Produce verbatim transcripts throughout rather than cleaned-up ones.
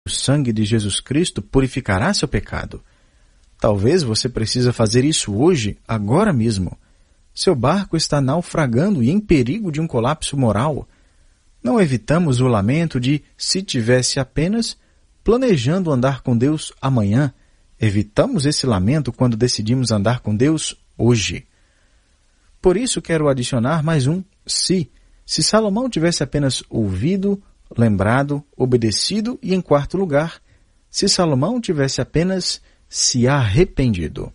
O sangue de Jesus Cristo purificará seu pecado. Talvez você precise fazer isso hoje, agora mesmo. Seu barco está naufragando e em perigo de um colapso moral. Não evitamos o lamento de, se tivesse apenas, planejando andar com Deus amanhã. Evitamos esse lamento quando decidimos andar com Deus hoje. Por isso quero adicionar mais um se. Se Salomão tivesse apenas ouvido, lembrado, obedecido e, em quarto lugar, se Salomão tivesse apenas se arrependido.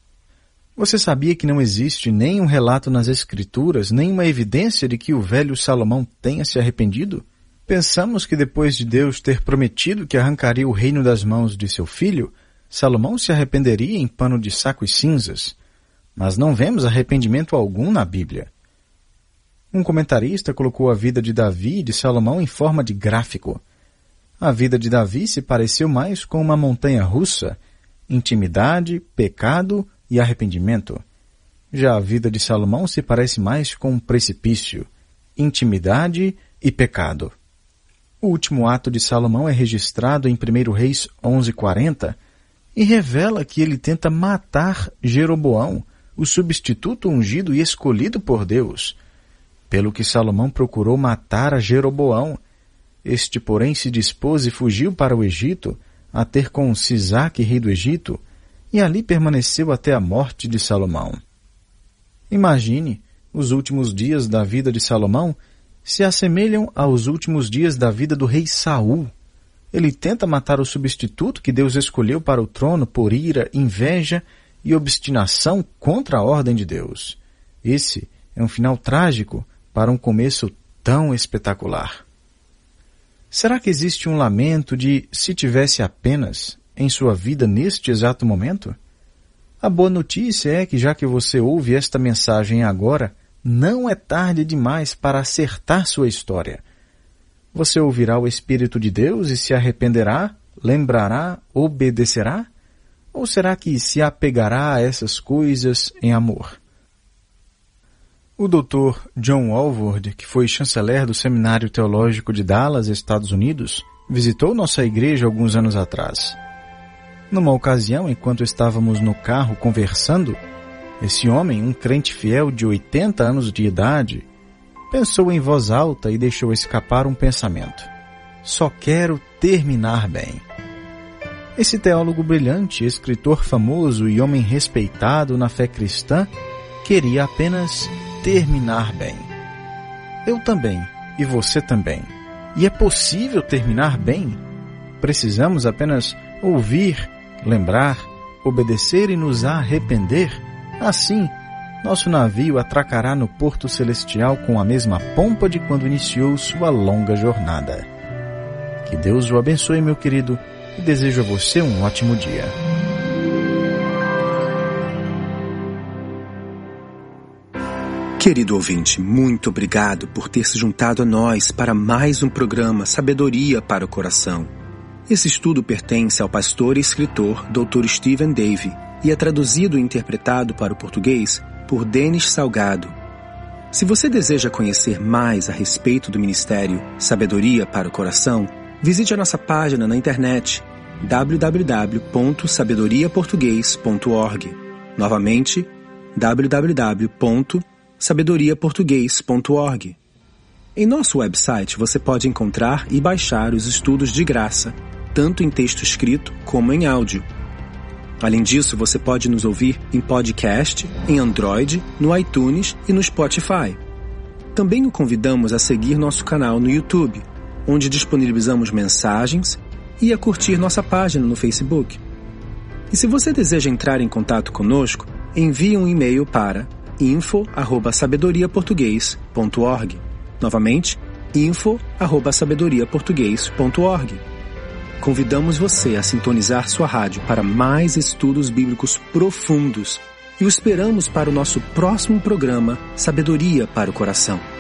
Você sabia que não existe nenhum relato nas Escrituras, nenhuma evidência de que o velho Salomão tenha se arrependido? Pensamos que depois de Deus ter prometido que arrancaria o reino das mãos de seu filho, Salomão se arrependeria em pano de saco e cinzas. Mas não vemos arrependimento algum na Bíblia. Um comentarista colocou a vida de Davi e de Salomão em forma de gráfico. A vida de Davi se pareceu mais com uma montanha russa, intimidade, pecado e arrependimento. Já a vida de Salomão se parece mais com um precipício, intimidade e pecado. O último ato de Salomão é registrado em primeiro Reis onze, quarenta e revela que ele tenta matar Jeroboão, o substituto ungido e escolhido por Deus. Pelo que Salomão procurou matar a Jeroboão. Este, porém, se dispôs e fugiu para o Egito, a ter com Sisaque, rei do Egito, e ali permaneceu até a morte de Salomão. Imagine, os últimos dias da vida de Salomão se assemelham aos últimos dias da vida do rei Saul. Ele tenta matar o substituto que Deus escolheu para o trono por ira, inveja e obstinação contra a ordem de Deus. Esse é um final trágico para um começo tão espetacular. Será que existe um lamento de se tivesse apenas em sua vida neste exato momento? A boa notícia é que, já que você ouve esta mensagem agora, não é tarde demais para acertar sua história. Você ouvirá o Espírito de Deus e se arrependerá, lembrará, obedecerá? Ou será que se apegará a essas coisas em amor? O doutor John Walvoord, que foi chanceler do Seminário Teológico de Dallas, Estados Unidos, visitou nossa igreja alguns anos atrás. Numa ocasião, enquanto estávamos no carro conversando, esse homem, um crente fiel de oitenta anos de idade, pensou em voz alta e deixou escapar um pensamento. Só quero terminar bem. Esse teólogo brilhante, escritor famoso e homem respeitado na fé cristã, queria apenas terminar bem. Eu também, e você também. E é possível terminar bem? Precisamos apenas ouvir, lembrar, obedecer e nos arrepender? Assim, nosso navio atracará no porto celestial com a mesma pompa de quando iniciou sua longa jornada. Que Deus o abençoe, meu querido, e desejo a você um ótimo dia. Querido ouvinte, muito obrigado por ter se juntado a nós para mais um programa Sabedoria para o Coração. Esse estudo pertence ao pastor e escritor doutor Stephen Davey e é traduzido e interpretado para o português por Denis Salgado. Se você deseja conhecer mais a respeito do ministério Sabedoria para o Coração, visite a nossa página na internet w w w ponto sabedoria português ponto org. Novamente, w w w ponto sabedoria português ponto org. Em nosso website você pode encontrar e baixar os estudos de graça, tanto em texto escrito como em áudio. Além disso, você pode nos ouvir em podcast, em Android, no iTunes e no Spotify. Também o convidamos a seguir nosso canal no YouTube, onde disponibilizamos mensagens, e a curtir nossa página no Facebook. E se você deseja entrar em contato conosco, envie um e-mail para info arroba sabedoria português ponto org. Novamente, info arroba sabedoria português ponto org. Convidamos você a sintonizar sua rádio para mais estudos bíblicos profundos e o esperamos para o nosso próximo programa Sabedoria para o Coração.